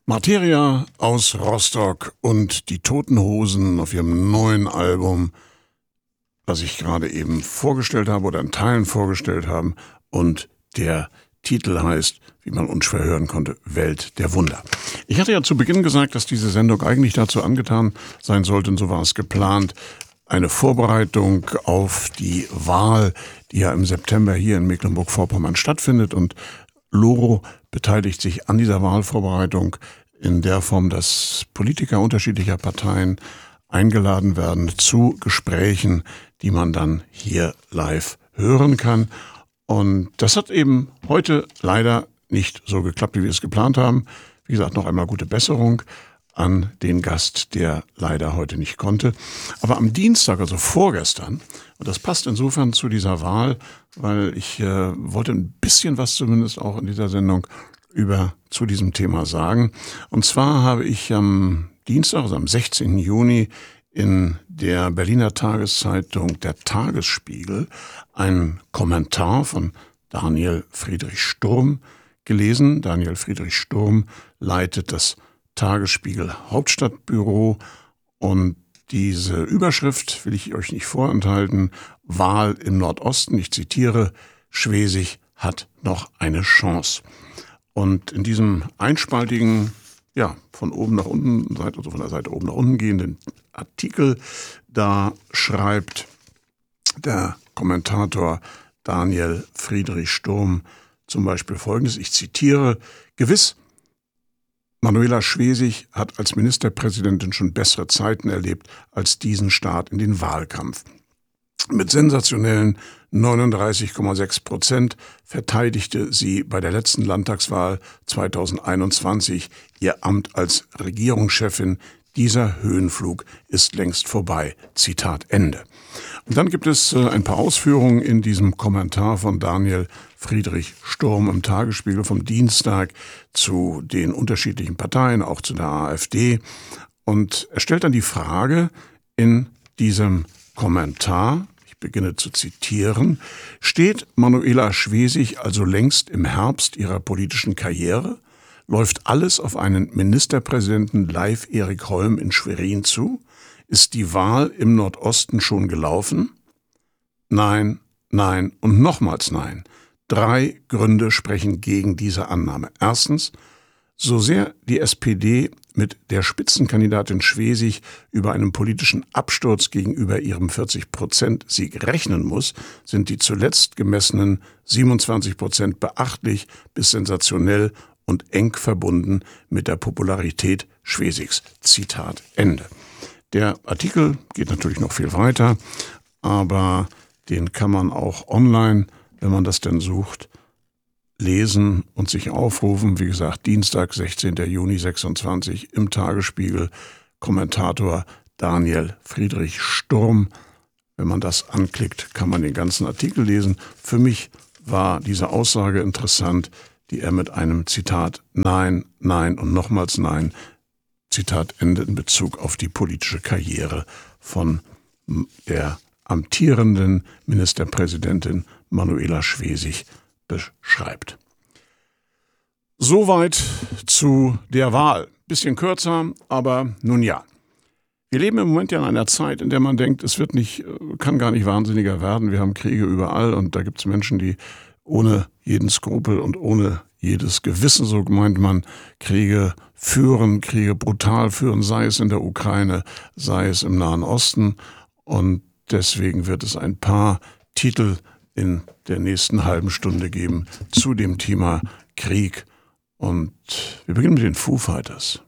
Materia aus Rostock und die Toten Hosen auf ihrem neuen Album, was ich gerade eben vorgestellt habe oder in Teilen vorgestellt haben. Und der Titel heißt, wie man unschwer hören konnte, Welt der Wunder. Ich hatte ja zu Beginn gesagt, dass diese Sendung eigentlich dazu angetan sein sollte, und so war es geplant, eine Vorbereitung auf die Wahl, die ja im September hier in Mecklenburg-Vorpommern stattfindet. Und Loro beteiligt sich an dieser Wahlvorbereitung in der Form, dass Politiker unterschiedlicher Parteien eingeladen werden zu Gesprächen, die man dann hier live hören kann. Und das hat eben heute leider nicht so geklappt, wie wir es geplant haben. Wie gesagt, noch einmal gute Besserung an den Gast, der leider heute nicht konnte. Aber am Dienstag, also vorgestern, und das passt insofern zu dieser Wahl, weil ich wollte ein bisschen was zumindest auch in dieser Sendung zu diesem Thema sagen. Und zwar habe ich am Dienstag, also am 16. Juni, in der Berliner Tageszeitung Der Tagesspiegel einen Kommentar von Daniel Friedrich Sturm gelesen. Daniel Friedrich Sturm leitet das Tagesspiegel Hauptstadtbüro und diese Überschrift will ich euch nicht vorenthalten. Wahl im Nordosten, ich zitiere, Schwesig hat noch eine Chance. Und in diesem einspaltigen, von oben nach unten, also von der Seite oben nach unten gehenden Artikel, da schreibt der Kommentator Daniel Friedrich Sturm zum Beispiel Folgendes, ich zitiere, gewiss, Manuela Schwesig hat als Ministerpräsidentin schon bessere Zeiten erlebt als diesen Start in den Wahlkampf. Mit sensationellen 39,6% verteidigte sie bei der letzten Landtagswahl 2021 ihr Amt als Regierungschefin. Dieser Höhenflug ist längst vorbei. Zitat Ende. Und dann gibt es ein paar Ausführungen in diesem Kommentar von Daniel Friedrich Sturm im Tagesspiegel vom Dienstag zu den unterschiedlichen Parteien, auch zu der AfD. Und er stellt dann die Frage in diesem Kommentar, ich beginne zu zitieren, steht Manuela Schwesig also längst im Herbst ihrer politischen Karriere? Läuft alles auf einen Ministerpräsidenten Leif Erik Holm in Schwerin zu? Ist die Wahl im Nordosten schon gelaufen? Nein, nein und nochmals nein. 3 Gründe sprechen gegen diese Annahme. Erstens, so sehr die SPD mit der Spitzenkandidatin Schwesig über einen politischen Absturz gegenüber ihrem 40%-Sieg rechnen muss, sind die zuletzt gemessenen 27% beachtlich bis sensationell und eng verbunden mit der Popularität Schwesigs. Zitat Ende. Der Artikel geht natürlich noch viel weiter, aber den kann man auch online, wenn man das denn sucht, lesen und sich aufrufen. Wie gesagt, Dienstag, 16. Juni 26 im Tagesspiegel, Kommentator Daniel Friedrich Sturm. Wenn man das anklickt, kann man den ganzen Artikel lesen. Für mich war diese Aussage interessant, die er mit einem Zitat Nein, Nein und nochmals Nein, Zitat Ende in Bezug auf die politische Karriere von der amtierenden Ministerpräsidentin Manuela Schwesig beschreibt. Soweit zu der Wahl. Bisschen kürzer, aber nun ja. Wir leben im Moment ja in einer Zeit, in der man denkt, es kann gar nicht wahnsinniger werden. Wir haben Kriege überall und da gibt es Menschen, die ohne jeden Skrupel und ohne jedes Gewissen, so meint man, Kriege brutal führen, sei es in der Ukraine, sei es im Nahen Osten. Und deswegen wird es ein paar Titel in der nächsten halben Stunde geben zu dem Thema Krieg. Und wir beginnen mit den Foo Fighters.